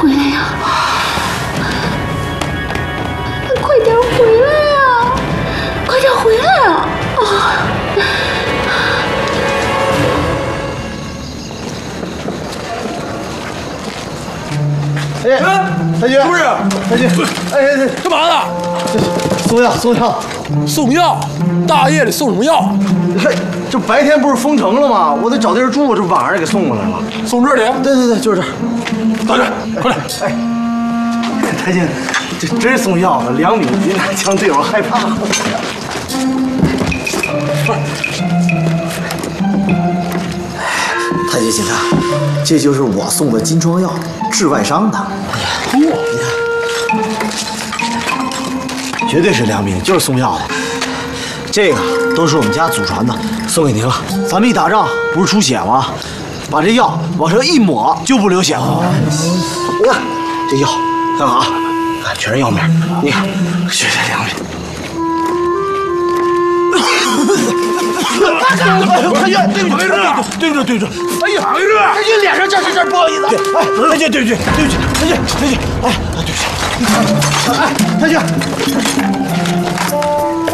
回来呀！快点回来呀！快点回来啊！ 哎，太君， 不是太君，哎， 干嘛呢？ 送药，送药， 送药？大夜里送什么药？ 嘿，这白天不是封城了吗？我得找地儿住，这晚上给送过来了。 送这里？ 对，就是这儿。 大哥，快来！ 哎，太君，这真送药的，2米离那枪对我害怕。太君警察，这就是我送的金疮药，治外伤的。哎呀，绝对是良民，就是送药的。这个都是我们家祖传的，送给您了。咱们一打仗不是出血吗？把这药往上一抹就不流血了。你看这药，看好啊，看全是药面，你看，绝对良民。太君，对不起，对不起，哎呀，太君脸上这儿，不好意思。哎，太君，对不起，太君，哎，对不起，哎，太君。